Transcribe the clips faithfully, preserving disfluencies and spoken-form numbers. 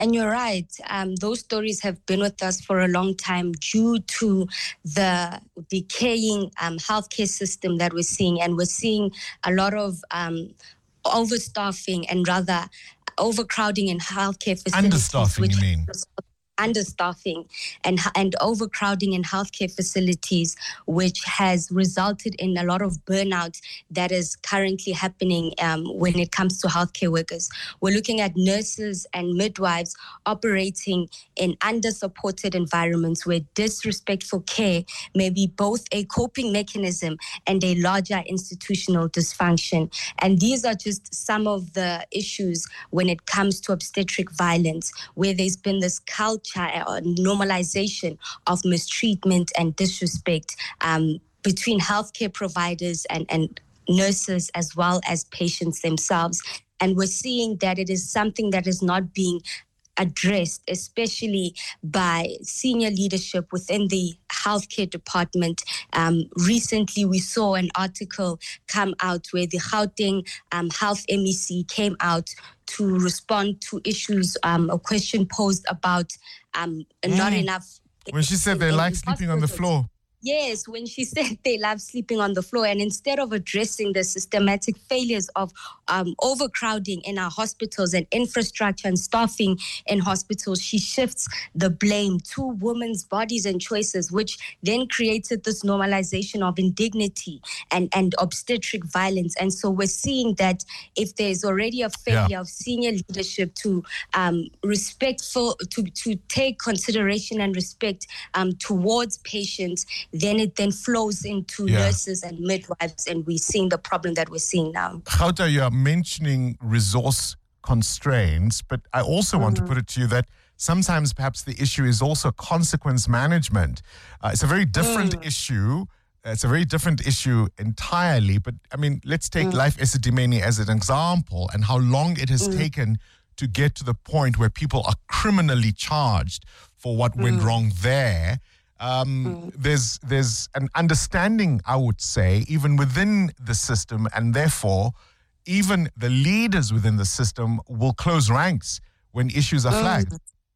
And you're right. Um, those stories have been with us for a long time due to the decaying um, healthcare system that we're seeing. And we're seeing a lot of um, overstaffing and rather overcrowding in healthcare facilities. Understaffing, which you mean? understaffing and and overcrowding in healthcare facilities, which has resulted in a lot of burnout that is currently happening um, when it comes to healthcare workers. We're looking at nurses and midwives operating in under-supported environments where disrespectful care may be both a coping mechanism and a larger institutional dysfunction. And these are just some of the issues when it comes to obstetric violence, where there's been this culture or normalization of mistreatment and disrespect um, between healthcare providers and, and nurses as well as patients themselves. And we're seeing that it is something that is not being addressed, especially by senior leadership within the healthcare department. Um, recently, we saw an article come out where the Gauteng um, Health M E C came out to respond to issues, um, a question posed about um, mm. not enough. When she said they like sleeping on the floor. Yes, when she said they love sleeping on the floor. And instead of addressing the systematic failures of um, overcrowding in our hospitals and infrastructure and staffing in hospitals, she shifts the blame to women's bodies and choices, which then created this normalization of indignity and, and obstetric violence. And so we're seeing that if there's already a failure yeah. of senior leadership to um, respectful, to, to take consideration and respect um, towards patients, then it then flows into yeah. nurses and midwives, and we're seeing the problem that we're seeing now. Gauta, you are mentioning resource constraints, but I also mm-hmm. want to put it to you that sometimes perhaps the issue is also consequence management. Uh, it's a very different mm. issue. It's a very different issue entirely, but I mean, let's take mm. Life Esidimeni as an example and how long it has mm. taken to get to the point where people are criminally charged for what mm. went wrong there. Um, mm. There's there's an understanding, I would say, even within the system, and therefore, even the leaders within the system will close ranks when issues are flagged. Mm.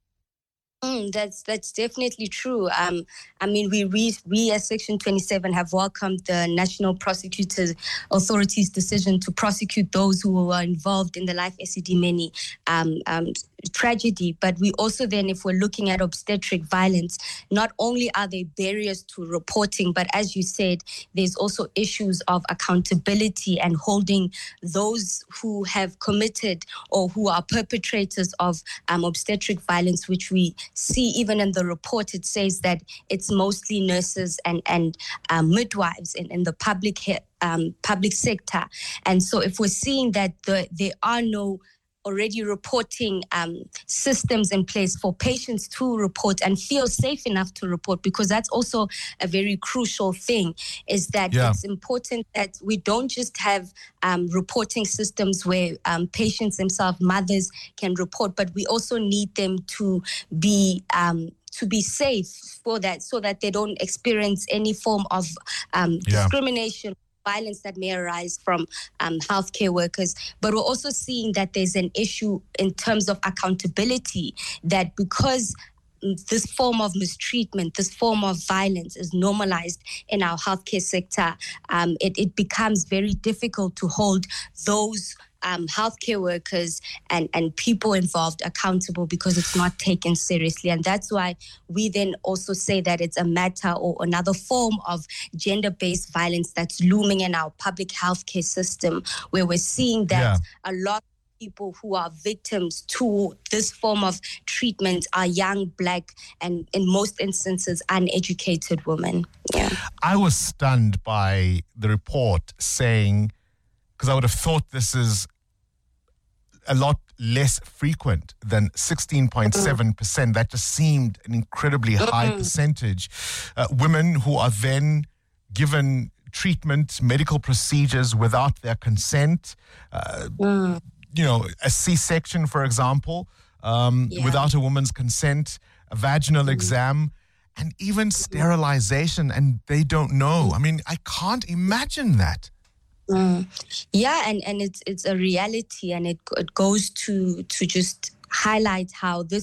Mm, that's that's definitely true. Um, I mean, we, we we as Section twenty-seven have welcomed the National Prosecutor Authority's decision to prosecute those who were involved in the Life Esidimeni um, um, tragedy. But we also then, if we're looking at obstetric violence, not only are there barriers to reporting, but as you said, there's also issues of accountability and holding those who have committed or who are perpetrators of um, obstetric violence, which we see even in the report. It says that it's mostly nurses and, and uh, midwives in, in the public he- um, public sector. And so if we're seeing that the, there are no already reporting um, systems in place for patients to report and feel safe enough to report, because that's also a very crucial thing, is that yeah. it's important that we don't just have um, reporting systems where um, patients themselves, mothers, can report, but we also need them to be um, to be safe for that, so that they don't experience any form of um, yeah. discrimination, violence that may arise from um, healthcare workers. But we're also seeing that there's an issue in terms of accountability, that because this form of mistreatment, this form of violence is normalized in our healthcare sector, um, it, it becomes very difficult to hold those Um, healthcare workers and, and people involved accountable, because it's not taken seriously. And that's why we then also say that it's a matter or another form of gender-based violence that's looming in our public healthcare system, where we're seeing that yeah. a lot of people who are victims to this form of treatment are young, black, and in most instances, uneducated women. Yeah. I was stunned by the report saying, because I would have thought this is a lot less frequent than sixteen point seven percent. That just seemed an incredibly high percentage. Uh, women who are then given treatment, medical procedures without their consent. Uh, mm. You know, a C-section, for example, um, yeah. without a woman's consent, a vaginal mm. exam, and even sterilization, and they don't know. I mean, I can't imagine that. Mm. Yeah, and, and it's it's a reality, and it it goes to to just highlight how this